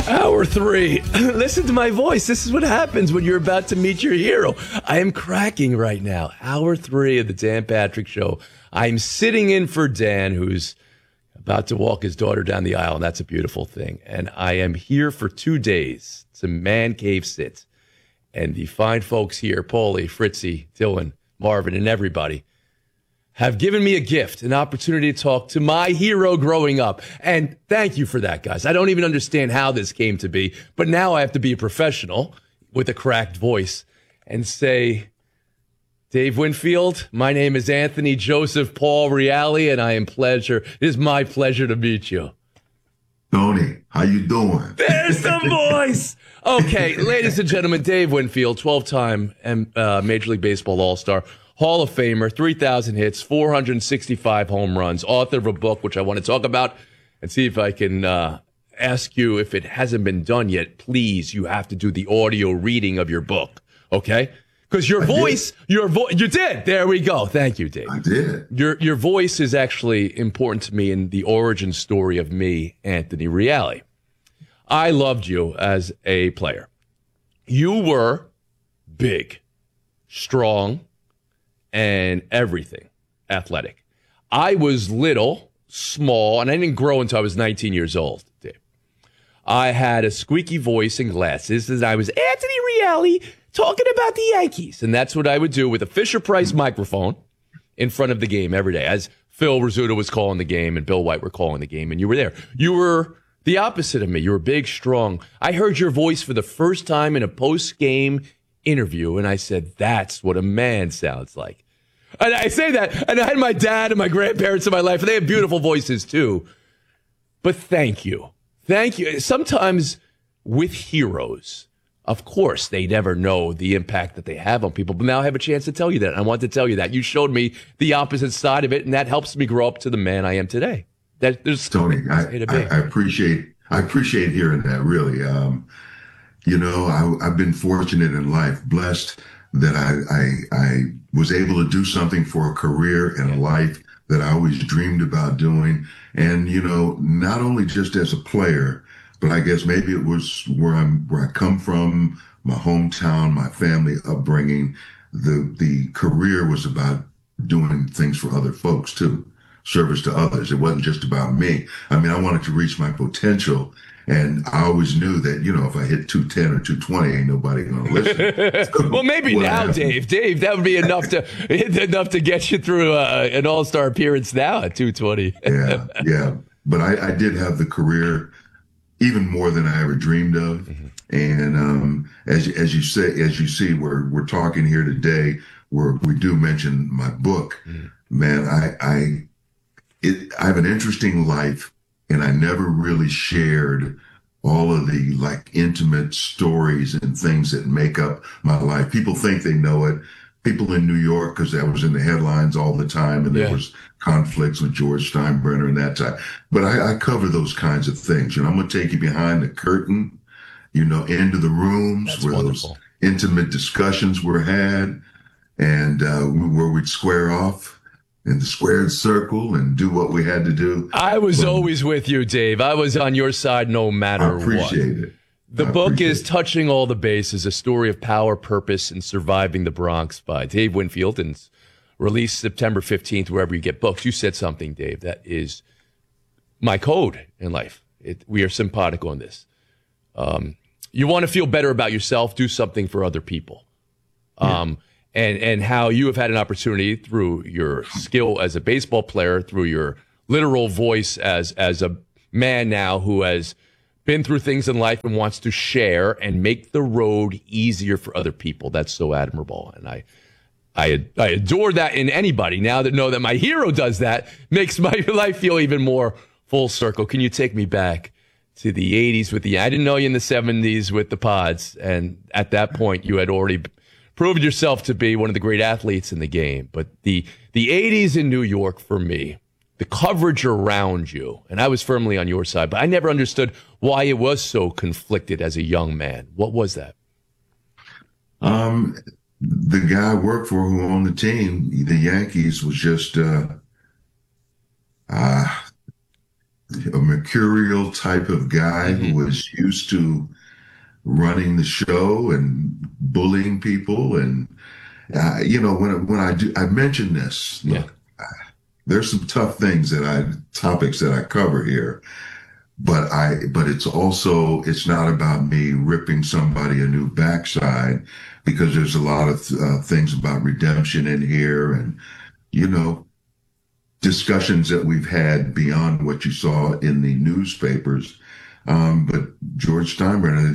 Hour 3. Listen to my voice. This is what happens when you're about to meet your hero. I am cracking right now. Hour 3 of the Dan Patrick Show. I'm sitting in for Dan, who's about to walk his daughter down the aisle, and that's a beautiful thing. And I am here for 2 days. It's a man cave sit. And the fine folks here, Paulie, Fritzy, Dylan, Marvin, and everybody, have given me a gift, an opportunity to talk to my hero growing up. And thank you for that, guys. I don't even understand how this came to be, but now I have to be a professional with a cracked voice and say, Dave Winfield, my name is Anthony Joseph Paul Reale, and it is my pleasure to meet you. Tony, how you doing? There's the voice. Okay, ladies and gentlemen, Dave Winfield, 12-time Major League Baseball All-Star, Hall of Famer, 3,000 hits, 465 home runs, author of a book, which I want to talk about and see if I can ask you, if it hasn't been done yet, please, you have to do the audio reading of your book, okay? Because you did. There we go. Thank you, Dave. I did. Your voice is actually important to me in the origin story of me, Anthony Reale. I loved you as a player. You were big, strong, and everything athletic. I was little, small, and I didn't grow until I was 19 years old, Dave. I had a squeaky voice and glasses, and I was Anthony Reale talking about the Yankees. And that's what I would do with a Fisher-Price microphone in front of the game every day, as Phil Rizzuto was calling the game and Bill White were calling the game, and you were there. You were the opposite of me. You were big, strong. I heard your voice for the first time in a post-game interview, and I said, that's what a man sounds like. And I say that, and I had my dad and my grandparents in my life, and they have beautiful voices too. But thank you. Thank you. Sometimes with heroes, of course, they never know the impact that they have on people. But now I have a chance to tell you that. I want to tell you that. You showed me the opposite side of it, and that helps me grow up to the man I am today. Tony, I appreciate hearing that, really. I've been fortunate in life, blessed that I was able to do something for a career and a life that I always dreamed about doing. And, not only just as a player, but I guess maybe it was where I come from, my hometown, my family upbringing. The career was about doing things for other folks too, service to others. It wasn't just about me. I mean, I wanted to reach my potential. And I always knew that, if I hit 210 or 220, ain't nobody going to listen. So well, maybe now, happened? Dave, that would be enough to get you through an all-star appearance now at 220. Yeah. But I did have the career even more than I ever dreamed of. Mm-hmm. And as you see, we're talking here today, where we do mention my book. Mm-hmm. Man, I have an interesting life. And I never really shared all of the intimate stories and things that make up my life. People think they know it. People in New York, because I was in the headlines all the time, and there was conflicts with George Steinbrenner and that time. But I cover those kinds of things. I'm going to take you behind the curtain, into the rooms. That's where wonderful. Those intimate discussions were had, and where we'd square off in the squared circle and do what we had to do. I was always with you, Dave. I was on your side no matter what. I appreciate it. The book is Touching All the Bases, a story of power, purpose, and surviving the Bronx by Dave Winfield, and released September 15th, wherever you get books. You said something, Dave, that is my code in life. We are simpatico on this. You want to feel better about yourself, do something for other people. And how you have had an opportunity through your skill as a baseball player, through your literal voice as a man now who has been through things in life and wants to share and make the road easier for other people. That's so admirable. And I adore that in anybody. Now that know that my hero does that, makes my life feel even more full circle. Can you take me back to the 80s I didn't know you in the 70s with the Pods. And at that point, you had already proved yourself to be one of the great athletes in the game. But the 80s in New York, for me, the coverage around you, and I was firmly on your side, but I never understood why it was so conflicted as a young man. What was that? The guy I worked for who owned the team, the Yankees, was just a mercurial type of guy who was used to running the show and bullying people. And, when I mention this, Yeah. look, there's some tough topics that I cover here, but it's not about me ripping somebody a new backside, because there's a lot of things about redemption in here, and, discussions that we've had beyond what you saw in the newspapers. But George Steinbrenner,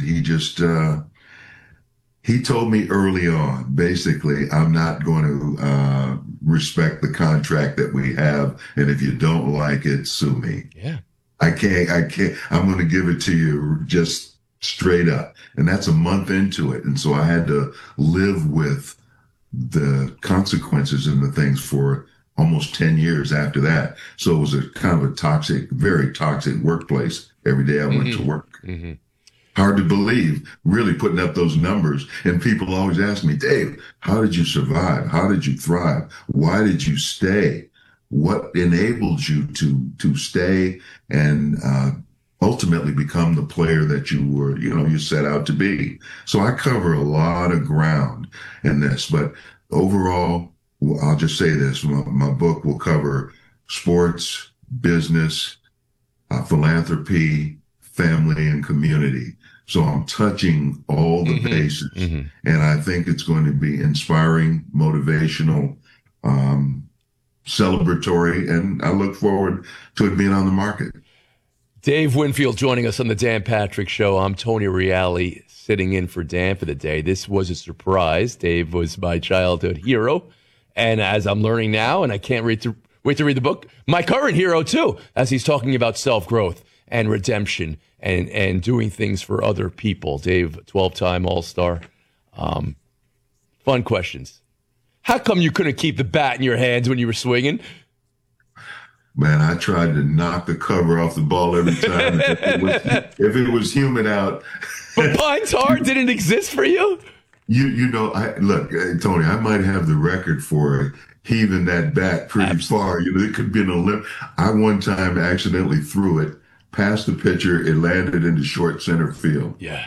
he told me early on, basically, I'm not going to respect the contract that we have, and if you don't like it, sue me. Yeah. I can't, I'm going to give it to you just straight up. And that's a month into it. And so I had to live with the consequences and the things for almost 10 years after that. So it was a kind of a toxic, very toxic workplace every day I went to work. Hard to believe, really putting up those numbers. And people always ask me, Dave, how did you survive? How did you thrive? Why did you stay? What enabled you to stay and ultimately become the player that you set out to be? So I cover a lot of ground in this, but overall, I'll just say this. My book will cover sports, business, philanthropy, family, and community. So I'm touching all the bases, and I think it's going to be inspiring, motivational, celebratory, and I look forward to it being on the market. Dave Winfield joining us on the Dan Patrick Show. I'm Tony Reale, sitting in for Dan for the day. This was a surprise. Dave was my childhood hero, and as I'm learning now, and I can't wait to read the book, my current hero too, as he's talking about self-growth and redemption and doing things for other people. Dave, 12-time All-Star. Fun questions. How come you couldn't keep the bat in your hands when you were swinging? Man, I tried to knock the cover off the ball every time. if it was humid out. But Pine Tar didn't exist for you? Look, Tony, I might have the record for heaving that bat pretty far. It could be an Olympic. I one time accidentally threw it past the pitcher. It landed into short center field. Yeah.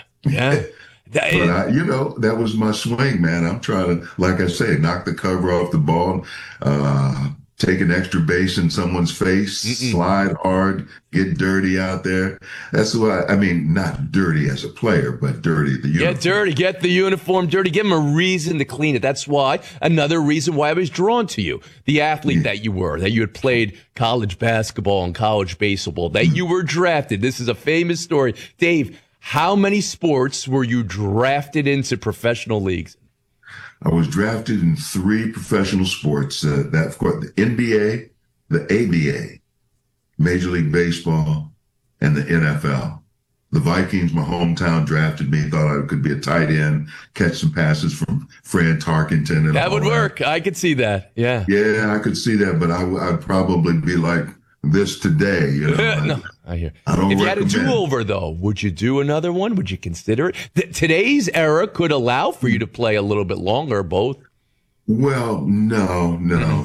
But that was my swing, man. I'm trying to, like I say, knock the cover off the ball, take an extra base in someone's face, slide hard, get dirty out there. That's what not dirty as a player, but dirty. Get dirty, get the uniform dirty, give them a reason to clean it. That's why, another reason why I was drawn to you, the athlete that you were, that you had played college basketball and college baseball, that you were drafted. This is a famous story. Dave, how many sports were you drafted into professional leagues? I was drafted in 3 professional sports. Of course, the NBA, the ABA, Major League Baseball, and the NFL. The Vikings, my hometown, drafted me, thought I could be a tight end, catch some passes from Fran Tarkenton. That would work. I could see that. Yeah. Yeah, I could see that, but I'd probably be like this today. No, I hear. If you had a do-over, though, would you do another one? Would you consider it? Today's era could allow for you to play a little bit longer, both. Well, no.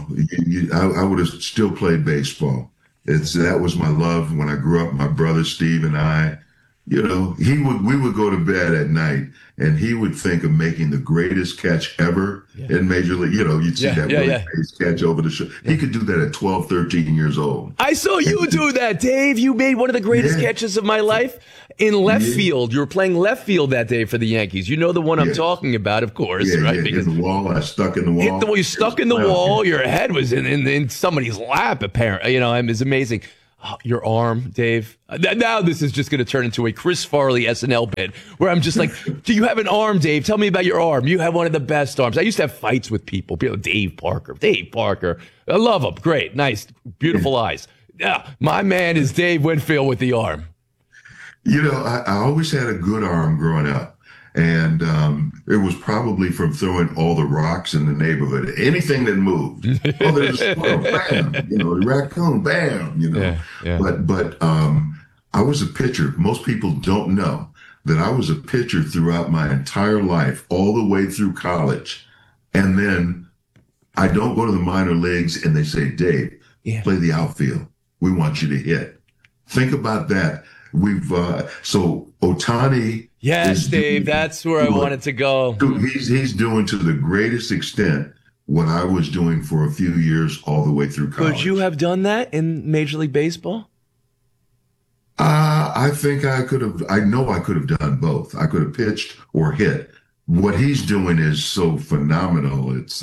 I would have still played baseball. That was my love when I grew up. My brother Steve and I, we would go to bed at night and he would think of making the greatest catch ever in Major League. You'd see that Willie catch over the show. He could do that at 12, 13 years old. I saw you do that, Dave. You made one of the greatest catches of my life in left field. You were playing left field that day for the Yankees. You know the one I'm talking about, of course, right? Yeah, because in the wall, I stuck in the wall. You stuck in the wall. Your head was in somebody's lap, apparently. It's amazing. Oh, your arm, Dave. Now this is just going to turn into a Chris Farley SNL bit where I'm just like, do you have an arm, Dave? Tell me about your arm. You have one of the best arms. I used to have fights with people. Dave Parker. I love him. Great. Nice. Beautiful eyes. Yeah, my man is Dave Winfield with the arm. I always had a good arm growing up. And it was probably from throwing all the rocks in the neighborhood. Anything that moved. Oh, there's a squirrel, bam. The raccoon, bam. Yeah. But I was a pitcher. Most people don't know that I was a pitcher throughout my entire life, all the way through college. And then I don't go to the minor leagues and they say, Dave, play the outfield. We want you to hit. Think about that. So Ohtani. Yes, Dave, that's where I wanted to go. He's doing to the greatest extent what I was doing for a few years all the way through college. Could you have done that in Major League Baseball? I think I could have. I know I could have done both. I could have pitched or hit. What he's doing is so phenomenal. It's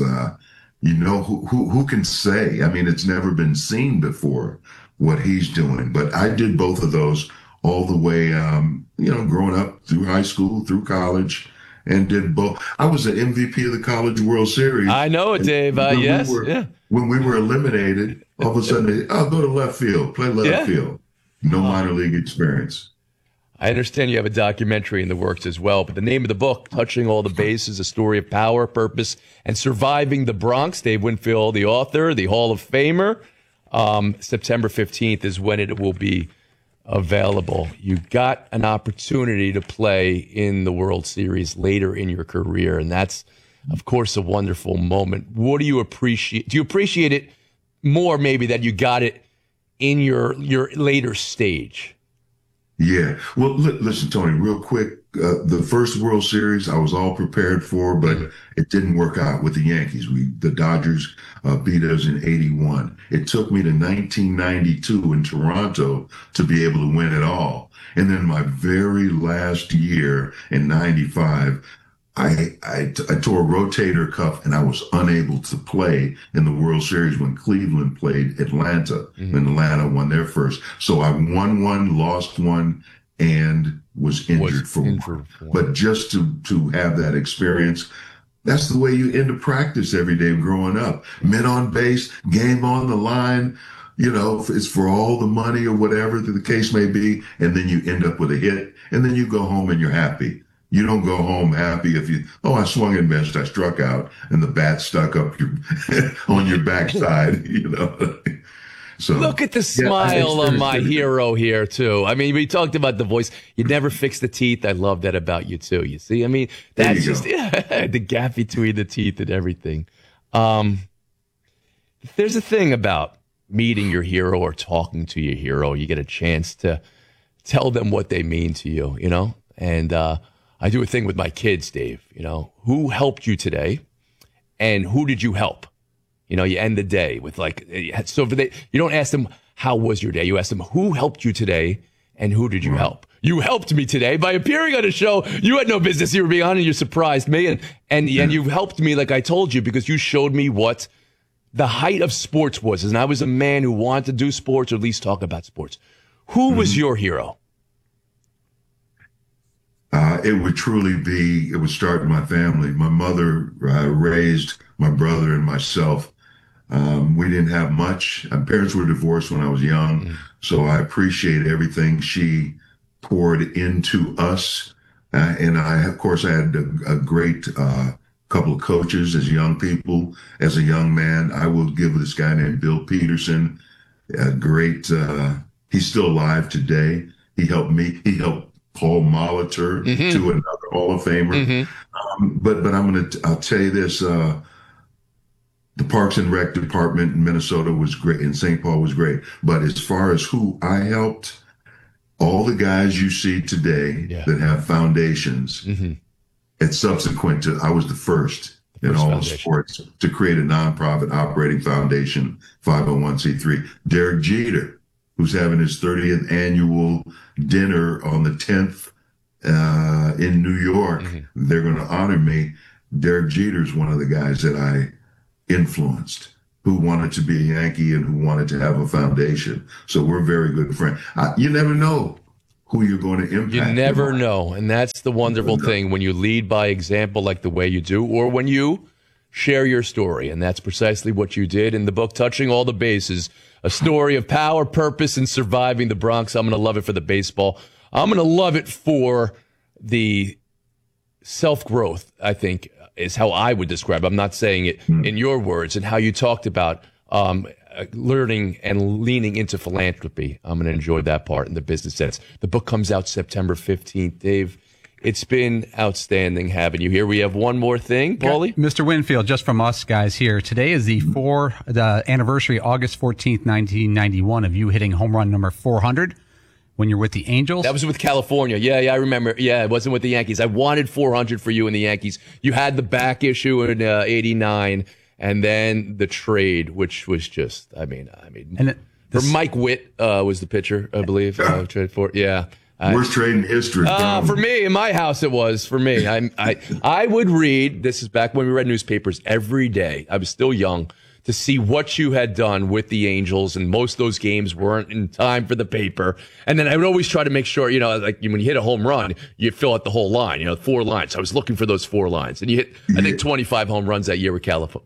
who can say? I mean, it's never been seen before what he's doing. But I did both of those all the way. Growing up through high school, through college, and did both. I was an MVP of the College World Series. I know it, Dave. Yes. When we were eliminated, all of a sudden, I'll go to left field, play left field. No minor league experience. I understand you have a documentary in the works as well, but the name of the book, Touching All the Bases, a story of power, purpose, and surviving the Bronx. Dave Winfield, the author, the Hall of Famer. September 15th is when it will be available. You got an opportunity to play in the World Series later in your career, and that's, of course, a wonderful moment. What do you appreciate? Do you appreciate it more maybe that you got it in your later stage? Yeah. Well, listen, Tony, real quick. The first World Series I was all prepared for, but it didn't work out with the Yankees. The Dodgers beat us in 81. It took me to 1992 in Toronto to be able to win it all. And then my very last year in 95, I tore a rotator cuff and I was unable to play in the World Series when Cleveland played Atlanta, when Atlanta won their first. So I won one, lost one, and was injured for one. But just to have that experience, that's the way you end up practice every day growing up. Men on base, game on the line, it's for all the money or whatever the case may be. And then you end up with a hit and then you go home and you're happy. You don't go home happy if I swung and missed, I struck out, and the bat stuck up on your backside, So look at the smile of my hero here, too. I mean, we talked about the voice. You never fix the teeth. I love that about you, too. You see? I mean, that's just the gap between the teeth and everything. There's a thing about meeting your hero or talking to your hero. You get a chance to tell them what they mean to you, And I do a thing with my kids, Dave, who helped you today and who did you help? You end the day with you don't ask them, how was your day? You ask them, who helped you today and who did you help? You helped me today by appearing on a show you had no business you were being on, and you surprised me. And you helped me, like I told you, because you showed me what the height of sports was. And I was a man who wanted to do sports or at least talk about sports. Who was your hero? It would start in my family. My mother raised my brother and myself. We didn't have much. My parents were divorced when I was young, so I appreciate everything she poured into us. And I had a great couple of coaches as young people. As a young man, I will give this guy named Bill Peterson a great. He's still alive today. He helped me. He helped Paul Molitor to another Hall of Famer. But I'll tell you this, the Parks and Rec department in Minnesota was great, and St. Paul was great. But as far as who I helped, all the guys you see today that have foundations, it's subsequent to, I was the first in all of sports to create a nonprofit operating foundation, 501c3. Derek Jeter, who's having his 30th annual dinner on the 10th in New York. They're going to honor me. Derek Jeter's one of the guys that I influenced, who wanted to be a Yankee and who wanted to have a foundation. So we're very good friends. You never know who you're going to impact. You never know. And that's the wonderful thing when you lead by example like the way you do, or when you share your story. And that's precisely what you did in the book, Touching All the Bases, a story of power, purpose, and surviving the Bronx. I'm going to love it for the baseball. I'm going to love it for the self-growth, I think, is how I would describe it. I'm not saying it in your words, and how you talked about learning and leaning into philanthropy. I'm going to enjoy that part in the business sense. The book comes out September 15th. Dave, it's been outstanding having you here. We have one more thing, Paulie. Mr. Winfield, just from us guys here, today is the anniversary, August 14th, 1991, of you hitting home run number 400 when you're with the Angels. That was with California. Yeah, I remember. Yeah, it wasn't with the Yankees. I wanted 400 for you in the Yankees. You had the back issue in '89, and then the trade, which was just, I mean, for Mike Witt was the pitcher, I believe. Trade for Worst trade in history. For me, in my house, it was. For me, I would read. This is back when we read newspapers every day. I was still young, to see what you had done with the Angels, and most of those games weren't in time for the paper. And then I would always try to make sure, like when you hit a home run, you fill out the whole line. 4 lines. So I was looking for those 4 lines, and you hit, I think, 25 home runs that year with California.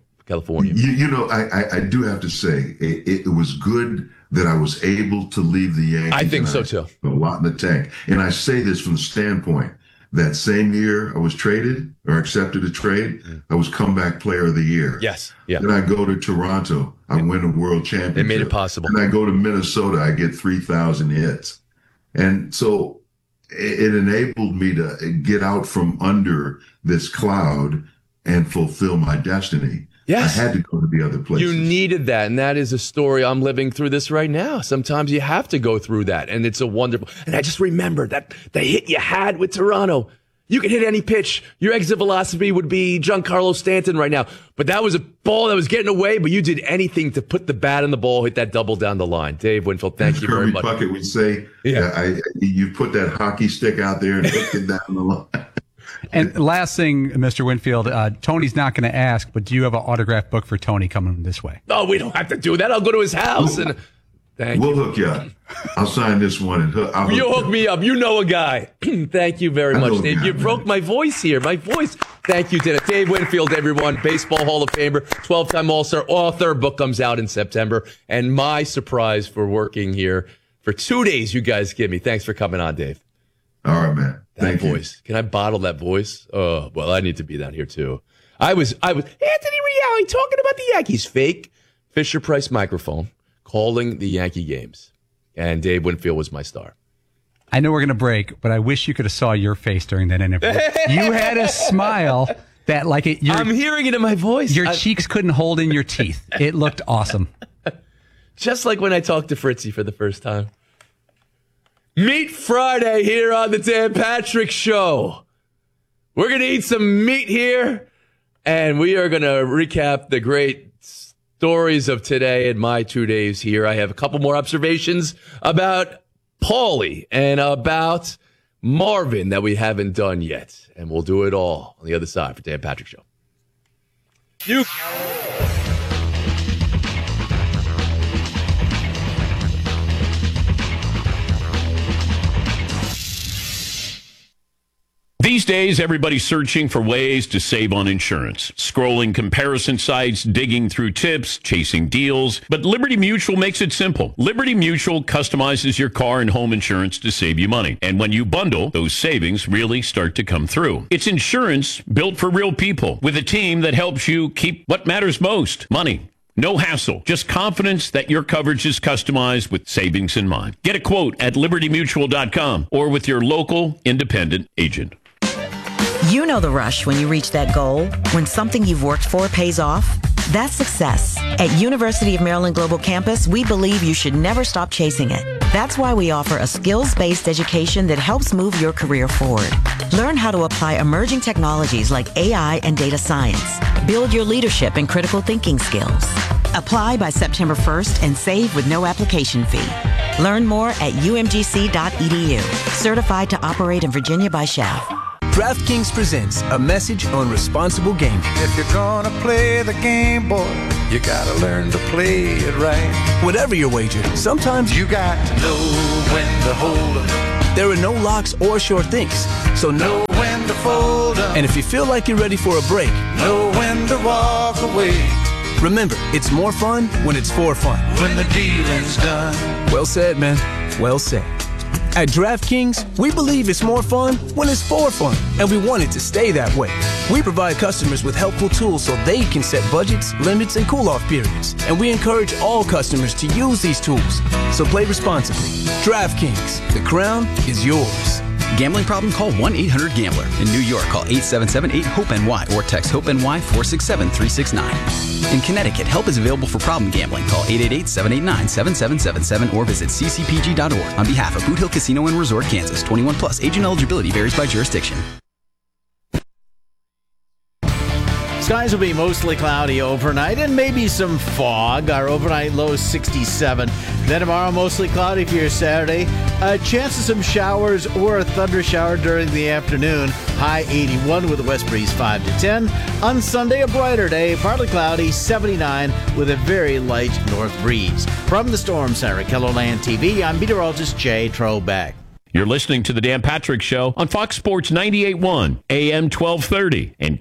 I do have to say it was good that I was able to leave the Yankees. I think so too. A lot in the tank. And I say this from the standpoint that same year I was traded or accepted a trade, I was comeback player of the year. Yes. Yeah. Then I go to Toronto, I win a world championship. They made it possible. And I go to Minnesota, I get 3,000 hits. And so it enabled me to get out from under this cloud and fulfill my destiny. Yes. I had to go to the other places. You needed that, and that is a story. I'm living through this right now. Sometimes you have to go through that, and it's a wonderful. And I just remember that the hit you had with Toronto. You could hit any pitch. Your exit velocity would be Giancarlo Stanton right now. But that was a ball that was getting away, but you did anything to put the bat in the ball, hit that double down the line. Dave Winfield, thank you very much. Kirby Puckett would say, you put that hockey stick out there and hooked it down the line. And last thing, Mr. Winfield, Tony's not going to ask, but do you have an autograph book for Tony coming this way? No, we don't have to do that. I'll go to his house. We'll hook you up. I'll sign this one and you'll hook me up. You know a guy. Thank you very much, Dave. You broke my voice here. My voice. Thank you, Dave Winfield, everyone. Baseball Hall of Famer, 12-time All-Star author. Book comes out in September. And my surprise for working here for 2 days you guys give me. Thanks for coming on, Dave. All right, man. That voice. Can I bottle that voice? Oh, well, I need to be down here too. I was Anthony Reale talking about the Yankees. Fake Fisher-Price microphone calling the Yankee games. And Dave Winfield was my star. I know we're going to break, but I wish you could have saw your face during that interview. You had a smile that I'm hearing it in my voice. Your cheeks couldn't hold in your teeth. It looked awesome. Just like when I talked to Fritzy for the first time. Meat Friday here on the Dan Patrick Show. We're going to eat some meat here, and we are going to recap the great stories of today and my 2 days here. I have a couple more observations about Paulie and about Marvin that we haven't done yet, and we'll do it all on the other side for Dan Patrick Show. These days, everybody's searching for ways to save on insurance. Scrolling comparison sites, digging through tips, chasing deals. But Liberty Mutual makes it simple. Liberty Mutual customizes your car and home insurance to save you money. And when you bundle, those savings really start to come through. It's insurance built for real people with a team that helps you keep what matters most, money. No hassle, just confidence that your coverage is customized with savings in mind. Get a quote at libertymutual.com or with your local independent agent. You know the rush when you reach that goal, when something you've worked for pays off. That's success. At University of Maryland Global Campus, we believe you should never stop chasing it. That's why we offer a skills-based education that helps move your career forward. Learn how to apply emerging technologies like AI and data science. Build your leadership and critical thinking skills. Apply by September 1st and save with no application fee. Learn more at umgc.edu. Certified to operate in Virginia by SCHEV. DraftKings presents a message on responsible gaming. If you're gonna play the game, boy, you gotta learn to play it right. Whatever your wager, sometimes you got to know when to hold 'em. There are no locks or sure things, so know when to fold 'em. And if you feel like you're ready for a break, know when to walk away. Remember, it's more fun when it's for fun. When the dealing's done. Well said, man. Well said. At DraftKings, we believe it's more fun when it's for fun, and we want it to stay that way. We provide customers with helpful tools so they can set budgets, limits, and cool-off periods, and we encourage all customers to use these tools. So play responsibly. DraftKings, the crown is yours. Gambling problem? Call 1-800-GAMBLER. In New York, call 877-8-HOPE-NY or text HOPE-NY 467-369. In Connecticut, help is available for problem gambling. Call 888-789-7777 or visit ccpg.org. On behalf of Boot Hill Casino and Resort, Kansas. 21 plus. Age and eligibility varies by jurisdiction. Skies will be mostly cloudy overnight and maybe some fog. Our overnight low is 67. Then tomorrow, mostly cloudy for your Saturday. A chance of some showers or a thunder shower during the afternoon. High 81 with a west breeze 5 to 10. On Sunday, a brighter day, partly cloudy, 79 with a very light north breeze. From the Storm Center, KELOLAND TV, I'm meteorologist Jay Trobeck. You're listening to The Dan Patrick Show on Fox Sports 98.1, AM 1230, and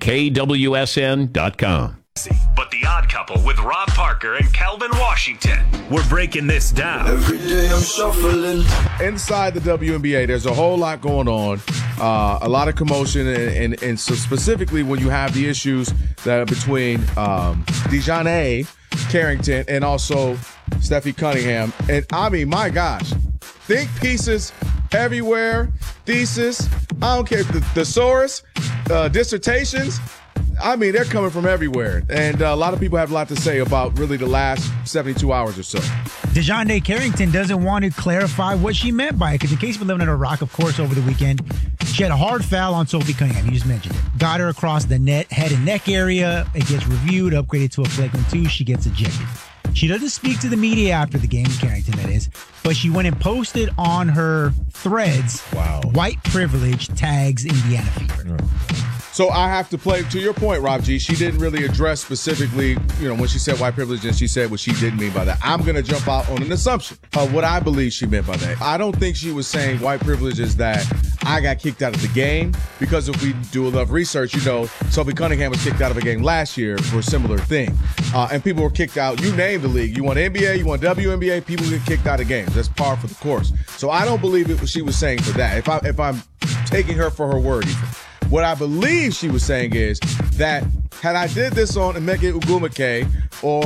KWSN.com. But The Odd Couple with Rob Parker and Calvin Washington. We're breaking this down. Every day I'm shuffling. Inside the WNBA, there's a whole lot going on, a lot of commotion, and so specifically when you have the issues that are between DeJounte Carrington and also Steffi Cunningham. And I mean, my gosh, think pieces everywhere, thesis, I don't care, thesaurus, dissertations. I mean, they're coming from everywhere. And a lot of people have a lot to say about really the last 72 hours or so. DeJounte Carrington doesn't want to clarify what she meant by it because in case you've been living under a rock, of course, over the weekend, she had a hard foul on Sophie Cunningham. You just mentioned it. Got her across the head and neck area. It gets reviewed, upgraded to a flagrant 2. She gets ejected. She doesn't speak to the media after the game, Carrington, that is, but she went and posted on her threads, white privilege tags Indiana Fever. So I have to play, to your point, Rob G, she didn't really address specifically, when she said white privilege and she said what she didn't mean by that. I'm going to jump out on an assumption of what I believe she meant by that. I don't think she was saying white privilege is that I got kicked out of the game, because if we do enough research, Sophie Cunningham was kicked out of a game last year for a similar thing. And people were kicked out. You name the league. You want NBA, you want WNBA, people get kicked out of games. That's par for the course. So I don't believe it was she was saying for that. If I'm taking her for her word even. What I believe she was saying is that had I did this on Emeka Ugwumike or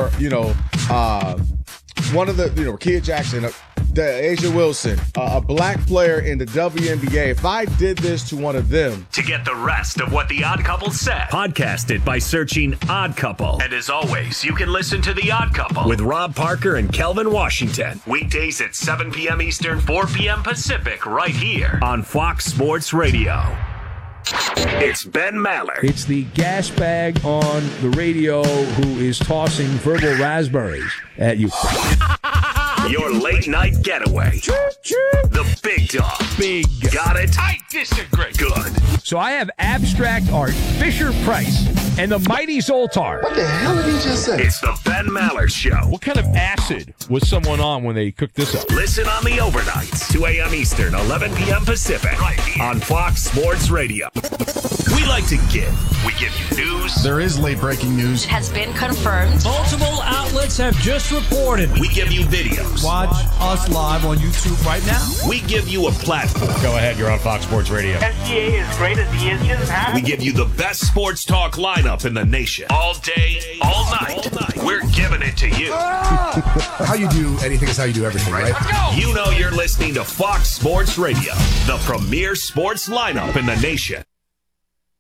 one of the, Kia Jackson, Asia Wilson, a black player in the WNBA, if I did this to one of them. To get the rest of what The Odd Couple said, podcast it by searching Odd Couple. And as always, you can listen to The Odd Couple with Rob Parker and Calvin Washington. Weekdays at 7 p.m. Eastern, 4 p.m. Pacific, right here on Fox Sports Radio. It's Ben Maller. It's the gas bag on the radio who is tossing verbal raspberries at you. Your late night getaway. The big dog. Big. Got it? I disagree. Good. So I have abstract art, Fisher-Price, and the mighty Zoltar. What the hell did he just say? It's the Ben Maller Show. What kind of acid was someone on when they cooked this up? Listen on the overnights, 2 a.m. Eastern, 11 p.m. Pacific, right here on Fox Sports Radio. We like to give. We give you news. There is late breaking news. It has been confirmed. Multiple outlets have just reported. We give you videos. Watch us live on YouTube right now. We give you a platform. Go ahead, you're on Fox Sports Radio. SGA is great as he is. He doesn't have We give you the best sports talk lineup in the nation. All day, all night. We're giving it to you. How you do anything is how you do everything, right? Let's go. You know you're listening to Fox Sports Radio, the premier sports lineup in the nation.